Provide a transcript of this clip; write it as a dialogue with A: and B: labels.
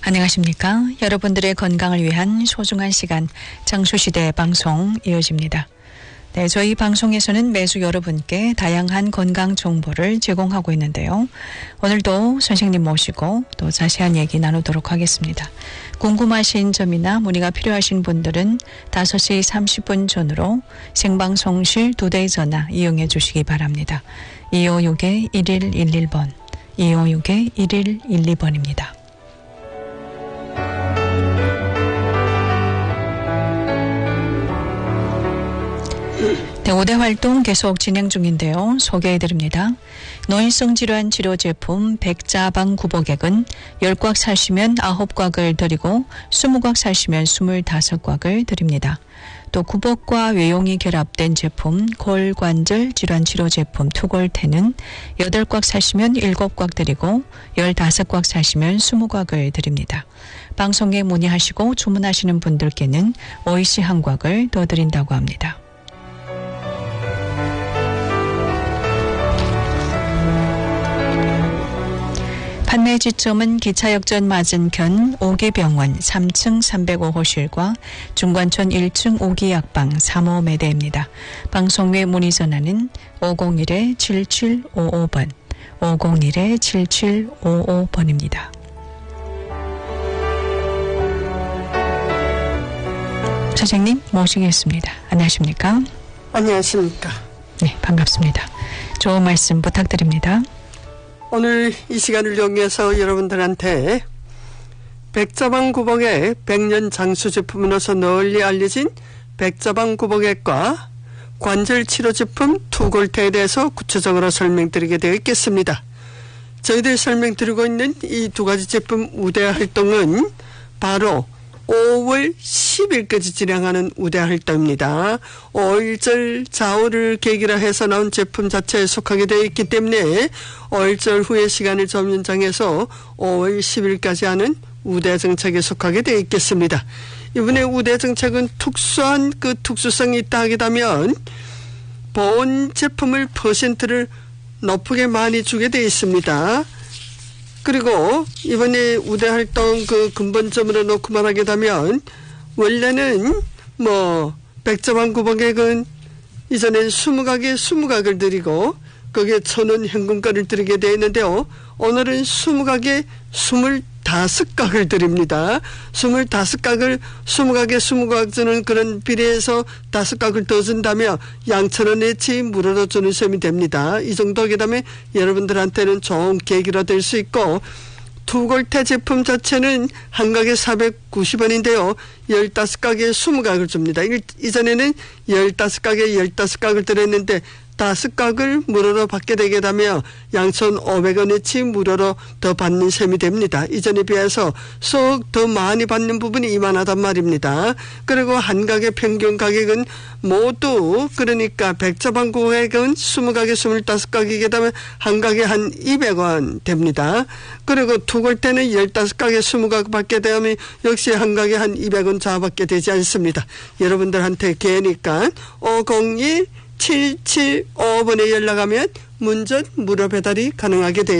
A: 안녕하십니까. 여러분들의 건강을 위한 소중한 시간 장수시대 방송 이어집니다. 네, 저희 방송에서는 매주 여러분께 다양한 건강 정보를 제공하고 있는데요. 오늘도 선생님 모시고 또 자세한 얘기 나누도록 하겠습니다. 궁금하신 점이나 문의가 필요하신 분들은 5시 30분 전으로 생방송실 2대 전화 이용해 주시기 바랍니다. 256-1111번, 256-1112번입니다. 네, 5대 활동 계속 진행 중인데요. 소개해드립니다. 노인성 질환 치료 제품 백자방구복액은 10곽 사시면 9곽을 드리고 20곽 사시면 25곽을 드립니다. 또 구복과 외용이 결합된 제품 골관절 질환 치료 제품 투골테는 8곽 사시면 7곽 드리고 15곽 사시면 20곽을 드립니다. 방송에 문의하시고 주문하시는 분들께는 OEC 한 곽을 더 드린다고 합니다. 판매 지점은 기차역전 맞은편 오기병원 3층 305호실과 중관촌 1층 오기약방 3호 매대입니다. 방송 외 문의 전화는 501-7755번, 501-7755번입니다. 선생님 모시겠습니다. 안녕하십니까?
B: 안녕하십니까?
A: 네, 반갑습니다. 좋은 말씀 부탁드립니다.
B: 오늘 이 시간을 이용해서 여러분들한테 백자방구복액 100년 장수 제품으로서 널리 알려진 백자방구복액과 관절치료 제품 투골테에 대해서 구체적으로 설명드리게 되어 있겠습니다. 저희들이 설명드리고 있는 이 두 가지 제품 우대 활동은 바로 5월 10일까지 진행하는 우대 활동입니다. 5일절 좌우를 계기로 해서 나온 제품 자체에 속하게 되어 있기 때문에 5일절 후의 시간을 좀 연장해서 5월 10일까지 하는 우대 정책에 속하게 되어 있겠습니다. 이번에 우대 정책은 특수한 특수성이 있다 하게 되면 본 제품을 퍼센트를 높게 많이 주게 되어 있습니다. 그리고 이번에 우대 활동 근본점으로 놓고 말하게 되면 원래는 백자방구복액은 이전엔 20각을 드리고 거기에 1,000원 현금가를 드리게 되어 있는데요. 오늘은 20각에 25각을 드립니다. 25각을 20각에 20각 주는 그런 비례해서 5각을 더 준다면 양천원어치 무료로 주는 셈이 됩니다. 이 정도 하게 되면 여러분들한테는 좋은 계기로 될 수 있고, 투골테 제품 자체는 한 각에 490원인데요. 15각에 20각을 줍니다. 이전에는 15각에 15각을 드렸는데 5각을 무료로 받게 되게 되면 2,500원어치 무료로 더 받는 셈이 됩니다. 이전에 비해서 쏙 더 많이 받는 부분이 이만하단 말입니다. 그리고 한 각의 평균 가격은 모두 그러니까 백자방구액은 20각에 25각이게 되면 한 각에 한 200원 됩니다. 그리고 투골테는 15각에 20각 받게 되면 역시 한 각에 한 200원 좌받게 되지 않습니다. 여러분들한테 개니까 501-7755번에 연락하면 문전 무료 배달이 가능하게 되어